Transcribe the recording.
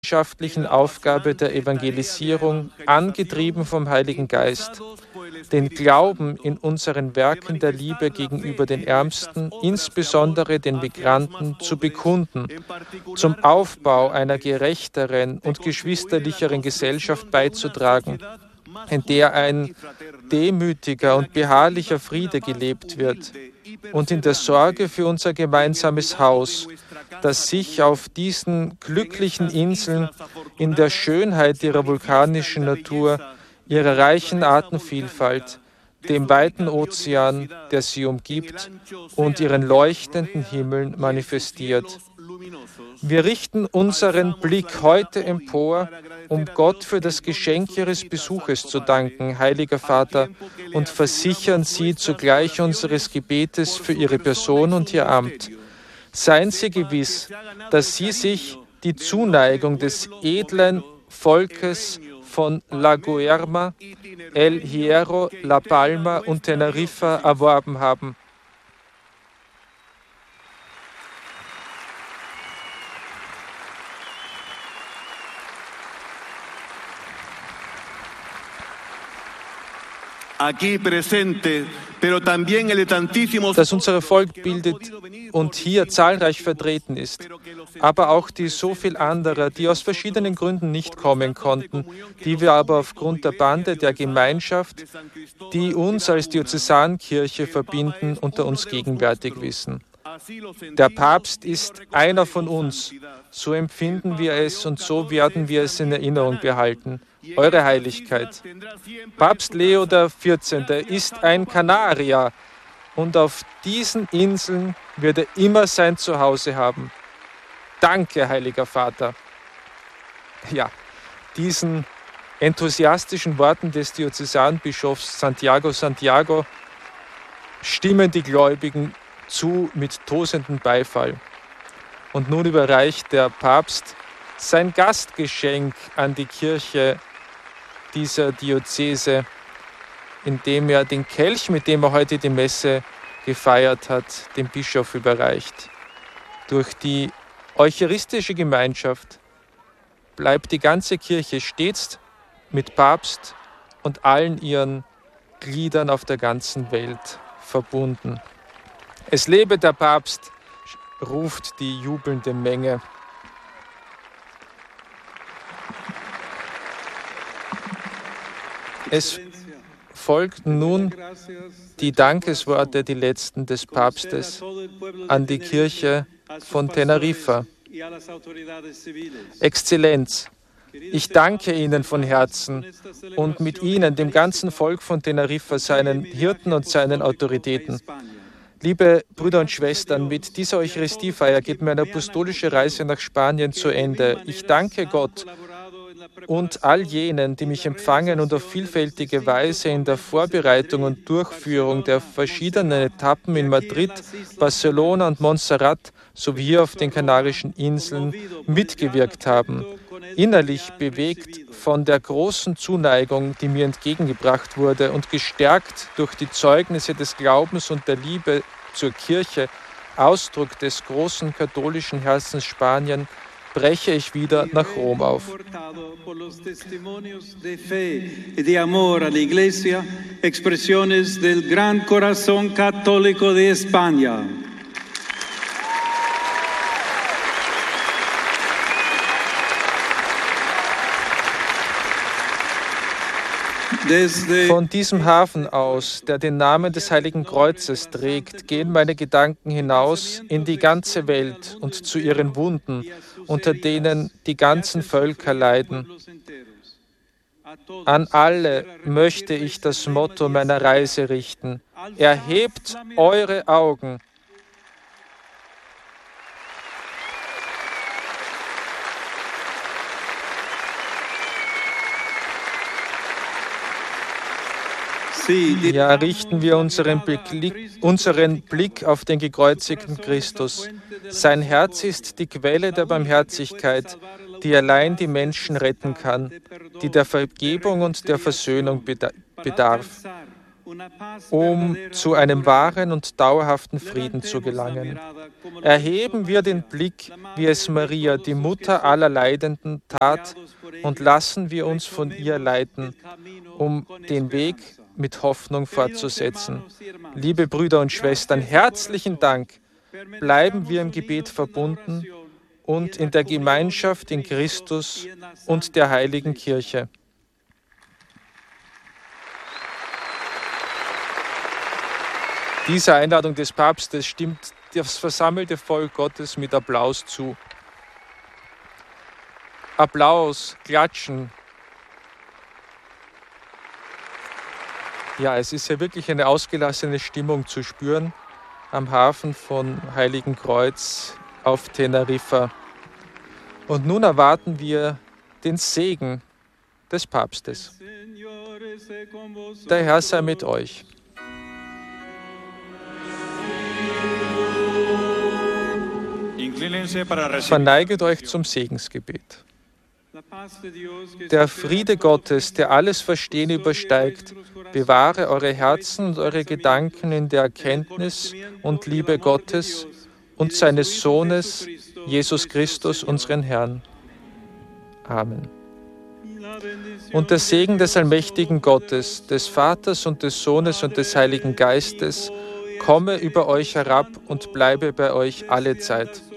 gemeinschaftlichen Aufgabe der Evangelisierung, angetrieben vom Heiligen Geist, den Glauben in unseren Werken der Liebe gegenüber den Ärmsten, insbesondere den Migranten, zu bekunden, zum Aufbau einer gerechteren und geschwisterlicheren Gesellschaft beizutragen, in der ein demütiger und beharrlicher Friede gelebt wird, und in der Sorge für unser gemeinsames Haus, das sich auf diesen glücklichen Inseln in der Schönheit ihrer vulkanischen Natur, ihrer reichen Artenvielfalt, dem weiten Ozean, der sie umgibt, und ihren leuchtenden Himmeln manifestiert. Wir richten unseren Blick heute empor, um Gott für das Geschenk Ihres Besuches zu danken, Heiliger Vater, und versichern Sie zugleich unseres Gebetes für Ihre Person und Ihr Amt. Seien Sie gewiss, dass Sie sich die Zuneigung des edlen Volkes von La Guerma, El Hierro, La Palma und Teneriffa erworben haben. Das unser Volk bildet und hier zahlreich vertreten ist, aber auch die so viel anderer, die aus verschiedenen Gründen nicht kommen konnten, die wir aber aufgrund der Bande der Gemeinschaft, die uns als Diözesankirche verbinden, unter uns gegenwärtig wissen. Der Papst ist einer von uns, so empfinden wir es und so werden wir es in Erinnerung behalten. Eure Heiligkeit. Papst Leo XIV. Ist ein Kanarier und auf diesen Inseln wird er immer sein Zuhause haben. Danke, Heiliger Vater. Ja, diesen enthusiastischen Worten des Diözesanbischofs Santiago stimmen die Gläubigen zu mit tosendem Beifall. Und nun überreicht der Papst sein Gastgeschenk an die Kirche dieser Diözese, indem er den Kelch, mit dem er heute die Messe gefeiert hat, dem Bischof überreicht. Durch die eucharistische Gemeinschaft bleibt die ganze Kirche stets mit Papst und allen ihren Gliedern auf der ganzen Welt verbunden. Es lebe der Papst, ruft die jubelnde Menge. Es folgten nun die Dankesworte, die letzten des Papstes, an die Kirche von Teneriffa. Exzellenz, ich danke Ihnen von Herzen und mit Ihnen, dem ganzen Volk von Teneriffa, seinen Hirten und seinen Autoritäten. Liebe Brüder und Schwestern, mit dieser Eucharistiefeier geht meine apostolische Reise nach Spanien zu Ende. Ich danke Gott und all jenen, die mich empfangen und auf vielfältige Weise in der Vorbereitung und Durchführung der verschiedenen Etappen in Madrid, Barcelona und Montserrat sowie hier auf den Kanarischen Inseln mitgewirkt haben. Innerlich bewegt von der großen Zuneigung, die mir entgegengebracht wurde und gestärkt durch die Zeugnisse des Glaubens und der Liebe zur Kirche, Ausdruck des großen katholischen Herzens Spanien, breche ich wieder nach Rom auf. Von diesem Hafen aus, der den Namen des Heiligen Kreuzes trägt, gehen meine Gedanken hinaus in die ganze Welt und zu ihren Wunden, unter denen die ganzen Völker leiden. An alle möchte ich das Motto meiner Reise richten: Erhebt eure Augen. Ja, richten wir unseren Blick auf den gekreuzigten Christus. Sein Herz ist die Quelle der Barmherzigkeit, die allein die Menschen retten kann, die der Vergebung und der Versöhnung bedarf. um zu einem wahren und dauerhaften Frieden zu gelangen. Erheben wir den Blick, wie es Maria, die Mutter aller Leidenden, tat, und lassen wir uns von ihr leiten, um den Weg mit Hoffnung fortzusetzen. Liebe Brüder und Schwestern, herzlichen Dank. Bleiben wir im Gebet verbunden und in der Gemeinschaft in Christus und der Heiligen Kirche. Dieser Einladung des Papstes stimmt das versammelte Volk Gottes mit Applaus zu. Applaus, Klatschen. Ja, es ist ja wirklich eine ausgelassene Stimmung zu spüren am Hafen von Heiligen Kreuz auf Teneriffa. Und nun erwarten wir den Segen des Papstes. Der Herr sei mit euch. Verneiget euch zum Segensgebet. Der Friede Gottes, der alles Verstehen übersteigt, bewahre eure Herzen und eure Gedanken in der Erkenntnis und Liebe Gottes und seines Sohnes, Jesus Christus, unseren Herrn. Amen. Und der Segen des allmächtigen Gottes, des Vaters und des Sohnes und des Heiligen Geistes, komme über euch herab und bleibe bei euch alle Zeit.